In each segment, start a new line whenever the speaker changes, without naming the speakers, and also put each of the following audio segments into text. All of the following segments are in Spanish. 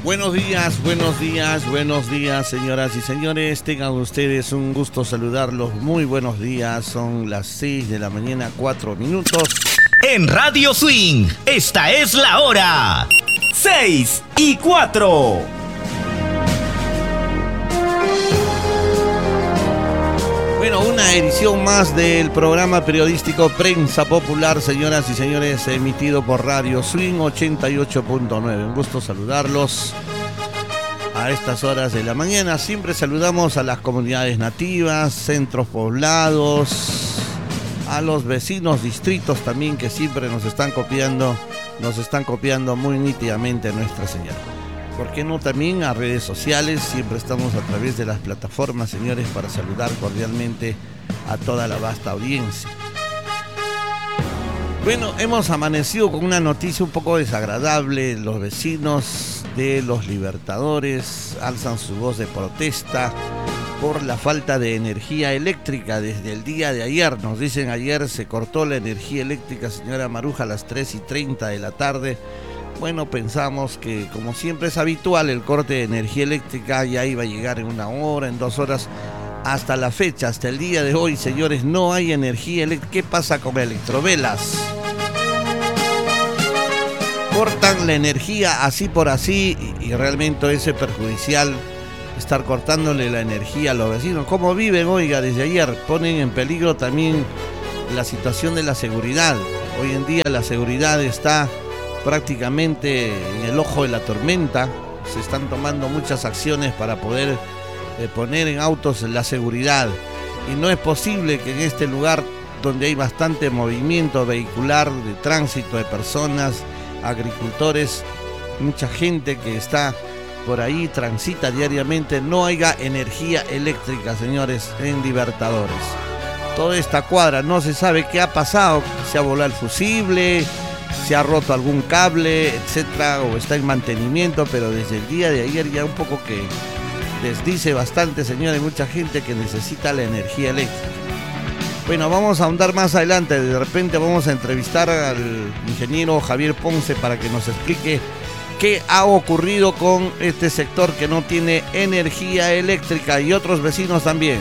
Buenos días, señoras y señores. Tengan ustedes un gusto saludarlos. Muy buenos días. Son las 6 de la mañana, 4 minutos.
En Radio Swing, esta es la hora. 6:04.
Bueno, una edición más del programa periodístico Prensa Popular, señoras y señores, emitido por Radio Swing 88.9. Un gusto saludarlos a estas horas de la mañana. Siempre saludamos a las comunidades nativas, centros poblados, a los vecinos distritos también que siempre nos están copiando muy nítidamente nuestra señal. ¿Por qué no también a redes sociales? Siempre estamos a través de las plataformas, señores, para saludar cordialmente a toda la vasta audiencia. Bueno, hemos amanecido con una noticia un poco desagradable. Los vecinos de Los Libertadores alzan su voz de protesta por la falta de energía eléctrica desde el día de ayer. Nos dicen ayer se cortó la energía eléctrica, señora Maruja, a las 3:30 de la tarde. Bueno, pensamos que, como siempre es habitual, el corte de energía eléctrica ya iba a llegar en 1 hora, en 2 horas. Hasta la fecha, hasta el día de hoy, señores, no hay energía eléctrica. ¿Qué pasa con Electrovelas? Cortan la energía así por así y realmente es perjudicial estar cortándole la energía a los vecinos. ¿Cómo viven? Oiga, desde ayer ponen en peligro también la situación de la seguridad. Hoy en día la seguridad está prácticamente en el ojo de la tormenta. Se están tomando muchas acciones para poder poner en autos la seguridad, y no es posible que en este lugar donde hay bastante movimiento vehicular, de tránsito de personas, agricultores, mucha gente que está por ahí, transita diariamente, no haya energía eléctrica, señores, en Libertadores. Toda esta cuadra no se sabe qué ha pasado, se ha volado el fusible, se ha roto algún cable, etcétera, o está en mantenimiento, pero desde el día de ayer ya un poco que les dice bastante, señores, mucha gente que necesita la energía eléctrica. Bueno, vamos a ahondar más adelante. De repente vamos a entrevistar al ingeniero Javier Ponce para que nos explique qué ha ocurrido con este sector que no tiene energía eléctrica, y otros vecinos también.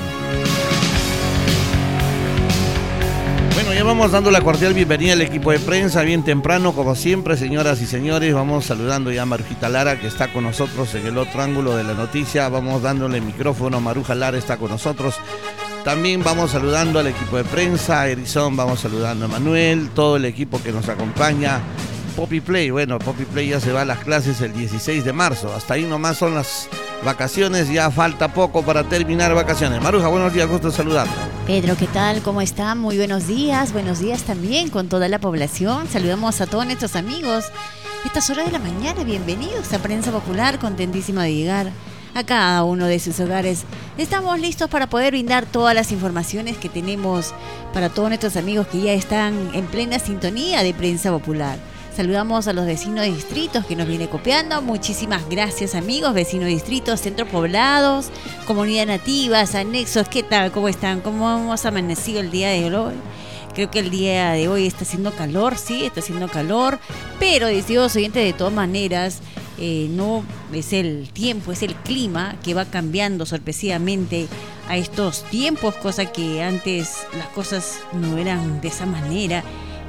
Bueno, ya vamos dando la cordial bienvenida al equipo de prensa, bien temprano, como siempre, señoras y señores. Vamos saludando ya a Marujita Lara, que está con nosotros en el otro ángulo de la noticia. Vamos dándole micrófono. Maruja Lara está con nosotros. También vamos saludando al equipo de prensa, a Erizón, vamos saludando a Manuel, todo el equipo que nos acompaña. Poppy Play, bueno, Poppy Play ya se va a las clases el 16 de marzo. Hasta ahí nomás son las vacaciones, ya falta poco para terminar vacaciones. Maruja, buenos días, gusto saludarlo.
Pedro, ¿qué tal? ¿Cómo están? Muy buenos días también con toda la población. Saludamos a todos nuestros amigos. Estas horas de la mañana, bienvenidos a Prensa Popular, contentísima de llegar a cada uno de sus hogares. Estamos listos para poder brindar todas las informaciones que tenemos para todos nuestros amigos que ya están en plena sintonía de Prensa Popular. Saludamos a los vecinos de distritos que nos viene copiando. Muchísimas gracias, amigos, vecinos de distritos, centros poblados, comunidades nativas, anexos. ¿Qué tal? ¿Cómo están? ¿Cómo hemos amanecido el día de hoy? Creo que el día de hoy está haciendo calor, sí, está haciendo calor, pero, estimados oyentes, de todas maneras, no es el tiempo, es el clima que va cambiando sorpresivamente a estos tiempos, cosa que antes las cosas no eran de esa manera.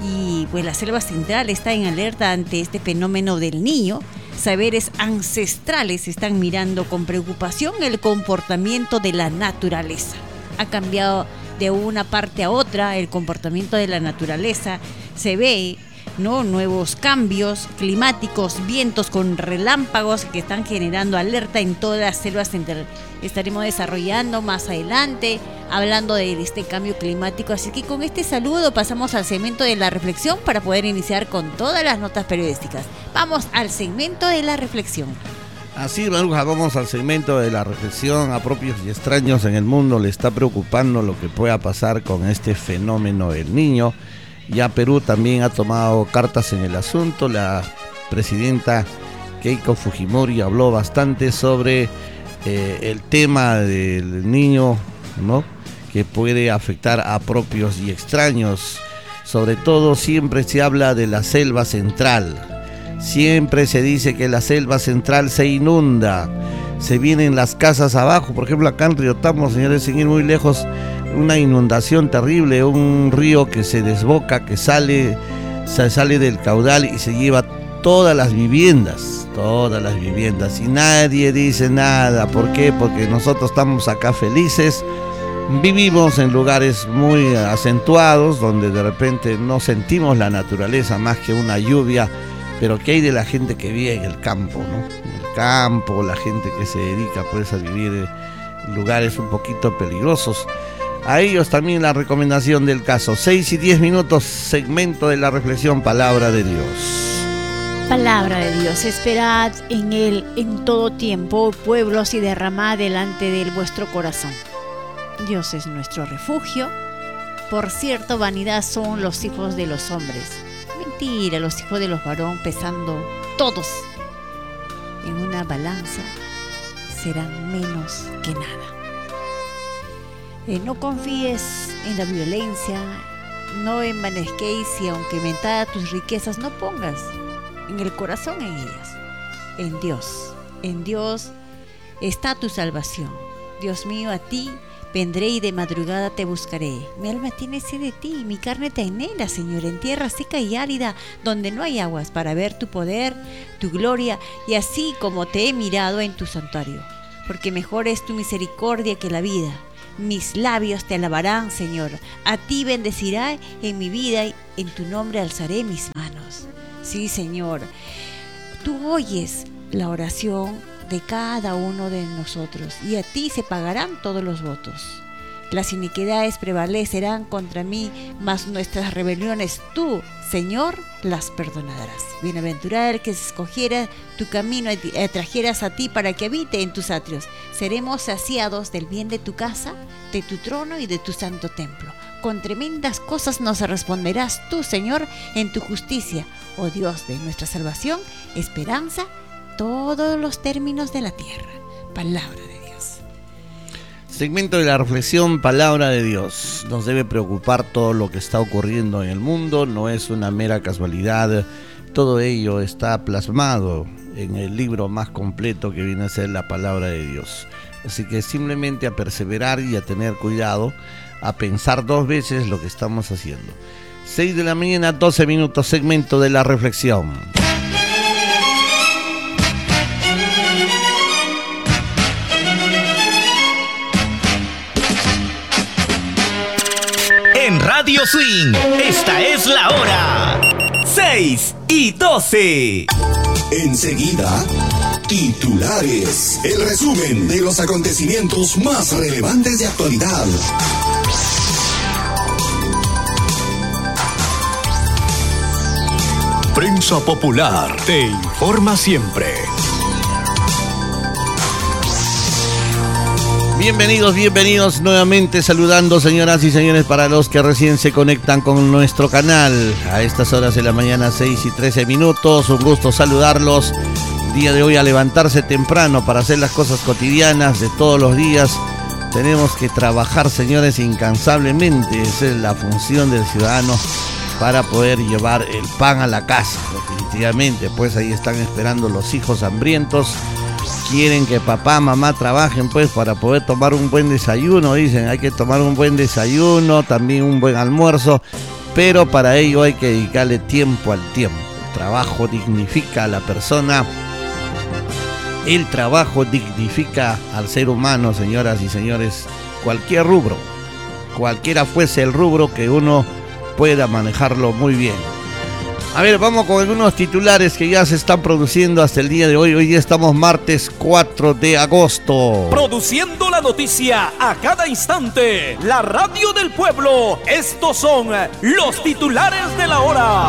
Y pues la selva central está en alerta ante este fenómeno del Niño. Saberes ancestrales están mirando con preocupación el comportamiento de la naturaleza. Ha cambiado de una parte a otra el comportamiento de la naturaleza. Se ve, ¿no?, nuevos cambios climáticos, vientos con relámpagos que están generando alerta en toda la selva central. Estaremos desarrollando más adelante, hablando de este cambio climático. Así que con este saludo pasamos al segmento de la reflexión para poder iniciar con todas las notas periodísticas. Vamos al segmento de la reflexión.
Así, Maruja, vamos al segmento de la reflexión. A propios y extraños en el mundo le está preocupando lo que pueda pasar con este fenómeno del Niño. Ya Perú también ha tomado cartas en el asunto. La presidenta Keiko Fujimori habló bastante sobre el tema del niño, ¿no?, que puede afectar a propios y extraños. Sobre todo siempre se habla de la selva central. Siempre se dice que la selva central se inunda, se vienen las casas abajo. Por ejemplo, acá en Riotamo, señores, sin ir muy lejos, una inundación terrible, un río que se desboca, que sale del caudal y se lleva todas las viviendas, y nadie dice nada. ¿Por qué? Porque nosotros estamos acá felices, vivimos en lugares muy acentuados, donde de repente no sentimos la naturaleza más que una lluvia. Pero ¿qué hay de la gente que vive en el campo, ¿no? En el campo, la gente que se dedica pues a vivir en lugares un poquito peligrosos. A ellos también la recomendación del caso. 6:10, segmento de la reflexión, palabra de Dios.
Palabra de Dios, esperad en Él en todo tiempo, pueblos, y derramad delante de Él vuestro corazón. Dios es nuestro refugio. Por cierto, vanidad son los hijos de los hombres. Mentira, los hijos de los varones, pesando todos en una balanza, serán menos que nada. No confíes en la violencia, no envanezquéis, y aunque aumentada tus riquezas, no pongas en el corazón en ellas. En Dios está tu salvación. Dios mío, a ti vendré y de madrugada te buscaré. Mi alma tiene sed de ti, mi carne te anhela, Señor, en tierra seca y árida, donde no hay aguas, para ver tu poder, tu gloria, y así como te he mirado en tu santuario. Porque mejor es tu misericordia que la vida. Mis labios te alabarán, Señor. A ti bendeciré en mi vida, y en tu nombre alzaré mis manos. Sí, Señor, tú oyes la oración de cada uno de nosotros, y a ti se pagarán todos los votos. Las iniquidades prevalecerán contra mí, mas nuestras rebeliones tú, Señor, las perdonarás. Bienaventurado el que escogiera tu camino y atrajeras a ti para que habite en tus atrios. Seremos saciados del bien de tu casa, de tu trono y de tu santo templo. Con tremendas cosas nos responderás tú, Señor, en tu justicia, oh Dios de nuestra salvación, esperanza, todos los términos de la tierra. Palabra de Dios.
Segmento de la reflexión, palabra de Dios. Nos debe preocupar todo lo que está ocurriendo en el mundo, no es una mera casualidad. Todo ello está plasmado en el libro más completo que viene a ser la palabra de Dios. Así que simplemente a perseverar y a tener cuidado, a pensar dos veces lo que estamos haciendo. 6 de la mañana, 12 minutos, segmento de la reflexión.
En Radio Swing, esta es la hora. 6:12.
Enseguida, titulares. El resumen de los acontecimientos más relevantes de actualidad. Prensa Popular te informa siempre.
Bienvenidos nuevamente, saludando, señoras y señores, para los que recién se conectan con nuestro canal a estas horas de la mañana, 6:13. Un gusto saludarlos. Día de hoy a levantarse temprano para hacer las cosas cotidianas de todos los días. Tenemos que trabajar, señores, incansablemente. Esa es la función del ciudadano para poder llevar el pan a la casa. Definitivamente, pues ahí están esperando los hijos hambrientos. Quieren que papá, mamá trabajen pues para poder tomar un buen desayuno, dicen, hay que tomar un buen desayuno, también un buen almuerzo, pero para ello hay que dedicarle tiempo al tiempo. El trabajo dignifica a la persona, el trabajo dignifica al ser humano, señoras y señores, cualquier rubro, cualquiera fuese el rubro, que uno pueda manejarlo muy bien. A ver, vamos con algunos titulares que ya se están produciendo hasta el día de hoy. Hoy ya estamos martes 4 de agosto.
Produciendo la noticia a cada instante. La radio del pueblo. Estos son los titulares de la hora.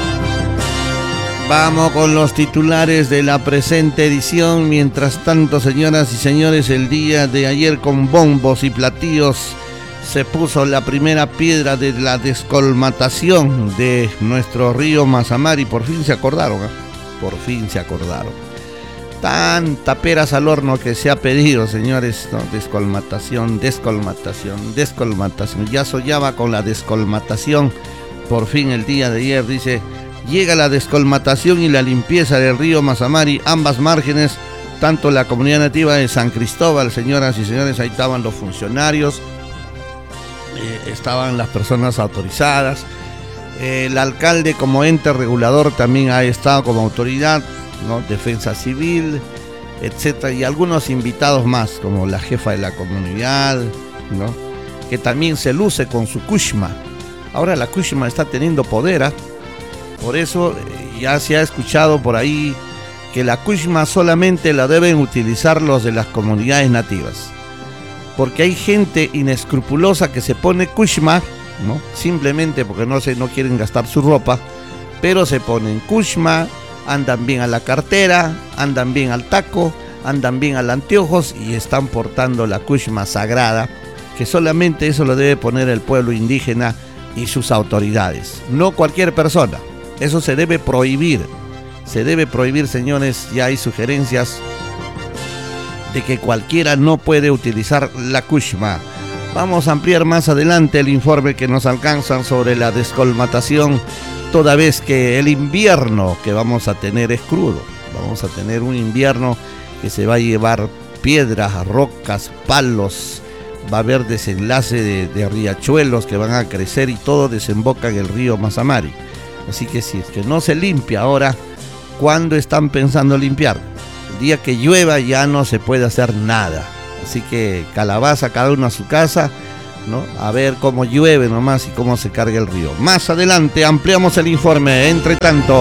Vamos con los titulares de la presente edición. Mientras tanto, señoras y señores, el día de ayer con bombos y platillos se puso la primera piedra de la descolmatación de nuestro río Mazamari. Por fin se acordaron, Por fin se acordaron. Tanta peras al horno que se ha pedido, señores, ¿no? Descolmatación. Ya soñaba con la descolmatación. Por fin el día de ayer, dice, llega la descolmatación y la limpieza del río Mazamari, ambas márgenes, tanto la comunidad nativa de San Cristóbal, señoras y señores, ahí estaban los funcionarios, estaban las personas autorizadas, el alcalde como ente regulador también ha estado como autoridad, ¿no? Defensa Civil, etcétera, y algunos invitados más, como la jefa de la comunidad, ¿no? Que también se luce con su kushma. Ahora la kushma está teniendo poder, ¿eh? Por eso ya se ha escuchado por ahí que la kushma solamente la deben utilizar los de las comunidades nativas, porque hay gente inescrupulosa que se pone kushma, ¿no? Simplemente porque no quieren gastar su ropa, pero se ponen kushma, andan bien a la cartera, andan bien al taco, andan bien al anteojos y están portando la kushma sagrada, que solamente eso lo debe poner el pueblo indígena y sus autoridades, no cualquier persona. Eso se debe prohibir, señores. Ya hay sugerencias de que cualquiera no puede utilizar la kushma. Vamos a ampliar más adelante el informe que nos alcanzan sobre la descolmatación, toda vez que el invierno que vamos a tener es crudo. Vamos a tener un invierno que se va a llevar piedras, rocas, palos, va a haber desenlace de riachuelos que van a crecer y todo desemboca en el río Mazamari. Así que si es que no se limpia ahora, ¿cuándo están pensando limpiar? El día que llueva ya no se puede hacer nada. Así que calabaza cada uno a su casa, ¿no? A ver cómo llueve nomás y cómo se carga el río. Más adelante ampliamos el informe. Mientras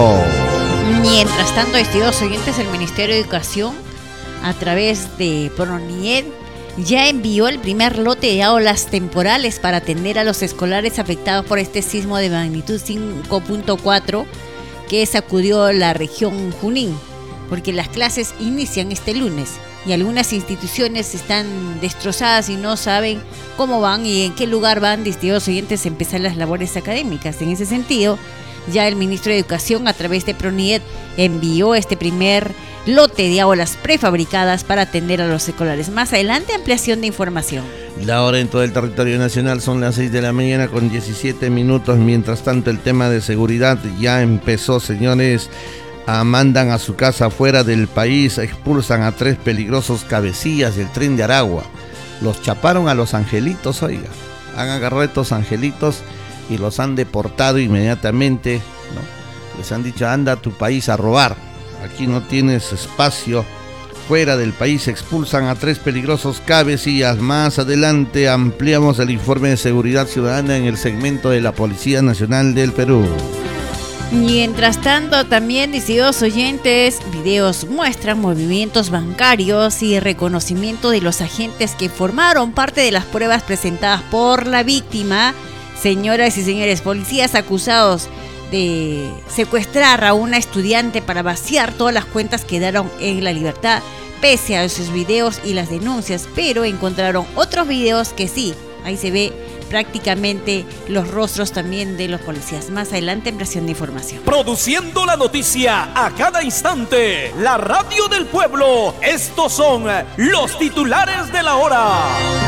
tanto, estimados oyentes, el Ministerio de Educación, a través de PRONIED, ya envió el primer lote de aulas temporales para atender a los escolares afectados por este sismo de magnitud 5.4 que sacudió la región Junín, porque las clases inician este lunes y algunas instituciones están destrozadas y no saben cómo van y en qué lugar van, distintos oyentes, a empezar las labores académicas. En ese sentido, ya el ministro de Educación, a través de PRONIED, envió este primer lote de aulas prefabricadas para atender a los escolares. Más adelante, ampliación de información.
La hora en todo el territorio nacional son las 6 de la mañana con 17 minutos. Mientras tanto, el tema de seguridad ya empezó, señores. Mandan a su casa fuera del país, expulsan a 3 peligrosos cabecillas del tren de Aragua. Los chaparon a los angelitos, oiga. Han agarrado a estos angelitos y los han deportado inmediatamente, ¿no? Les han dicho, anda a tu país a robar. Aquí no tienes espacio. Fuera del país expulsan a 3 peligrosos cabecillas. Más adelante ampliamos el informe de seguridad ciudadana en el segmento de la Policía Nacional del Perú.
Mientras tanto, también, distintos oyentes, videos muestran movimientos bancarios y reconocimiento de los agentes que formaron parte de las pruebas presentadas por la víctima. Señoras y señores, policías acusados de secuestrar a una estudiante para vaciar todas las cuentas quedaron en la libertad, pese a esos videos y las denuncias, pero encontraron otros videos que sí, ahí se ve prácticamente los rostros también de los policías. Más adelante, ampliación de información.
Produciendo la noticia a cada instante, la radio del pueblo. Estos son los titulares de la hora.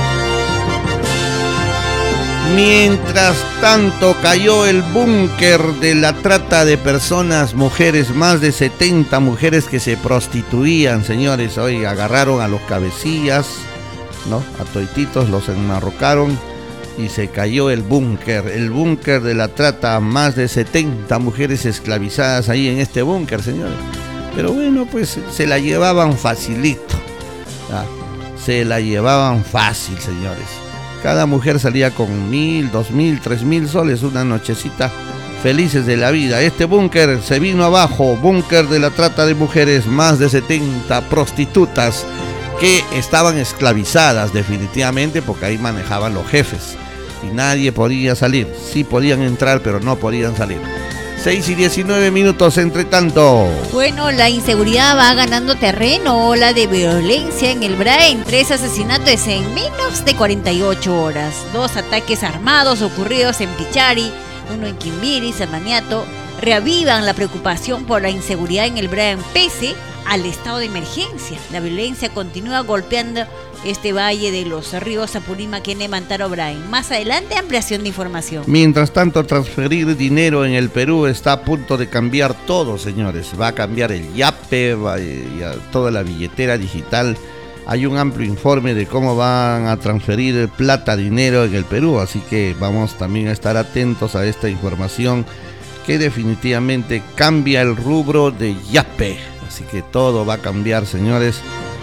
Mientras tanto, cayó el búnker de la trata de personas, mujeres, más de 70 mujeres que se prostituían, señores. Hoy agarraron a los cabecillas, ¿no? A toititos los enmarrocaron y se cayó el búnker de la trata, más de 70 mujeres esclavizadas ahí en este búnker, señores. Pero bueno, pues se la llevaban facilito, ¿ah? Se la llevaban fácil, señores. Cada mujer salía con 1.000, 2.000, 3.000 soles una nochecita, felices de la vida. Este búnker se vino abajo, búnker de la trata de mujeres, más de 70 prostitutas que estaban esclavizadas definitivamente, porque ahí manejaban los jefes y nadie podía salir. Sí podían entrar, pero no podían salir. 6 y 19 minutos, entre tanto.
Bueno, la inseguridad va ganando terreno. Ola de violencia en el Brain. 3 asesinatos en menos de 48 horas. 2 ataques armados ocurridos en Pichari, uno en Quimbiri, Samaniato, reavivan la preocupación por la inseguridad en el Brain, pese al estado de emergencia. La violencia continúa golpeando este valle de los ríos Apurímac, Mantaro, Brain. Más adelante, ampliación de información.
Mientras tanto, transferir dinero en el Perú está a punto de cambiar todo, señores. Va a cambiar el yape, toda la billetera digital. Hay un amplio informe de cómo van a transferir plata, dinero en el Perú, así que vamos también a estar atentos a esta información que definitivamente cambia el rubro de yape. Así que todo va a cambiar, señores.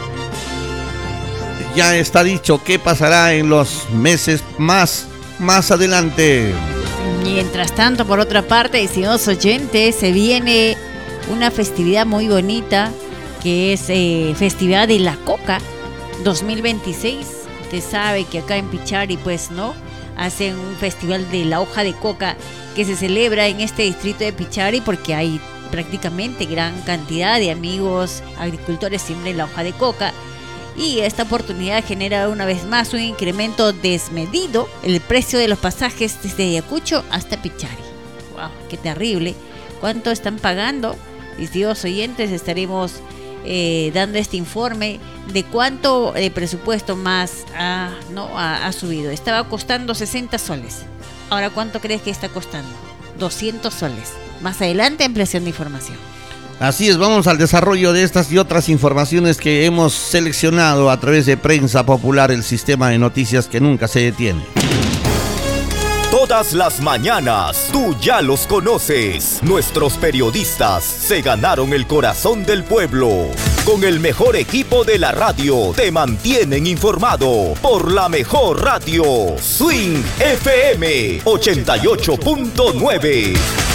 Ya está dicho qué pasará en los meses más adelante.
Mientras tanto, por otra parte, estimados oyentes, se viene una festividad muy bonita que es Festividad de la Coca 2026. Usted sabe que acá en Pichari, pues, ¿no? Hacen un festival de la hoja de coca que se celebra en este distrito de Pichari porque hay prácticamente gran cantidad de amigos agricultores siembran la hoja de coca. Y esta oportunidad genera una vez más un incremento desmedido en el precio de los pasajes desde Ayacucho hasta Pichari. ¡Wow! ¡Qué terrible! ¿Cuánto están pagando? Estimados oyentes, estaremos dando este informe de cuánto presupuesto más ha subido. Estaba costando 60 soles. Ahora, ¿cuánto crees que está costando? 200 soles. Más adelante, ampliación de información.
Así es, vamos al desarrollo de estas y otras informaciones que hemos seleccionado a través de Prensa Popular, el sistema de noticias que nunca se detiene.
Todas las mañanas, tú ya los conoces. Nuestros periodistas se ganaron el corazón del pueblo. Con el mejor equipo de la radio, te mantienen informado por la mejor radio, Swing FM 88.9.